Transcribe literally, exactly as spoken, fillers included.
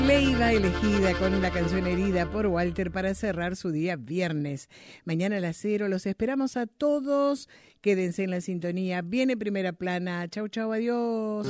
Leiva elegida con la canción Herida por Walter para cerrar su día viernes. Mañana a las cero los esperamos a todos. Quédense en la sintonía. Viene Primera Plana. Chau, chau, adiós.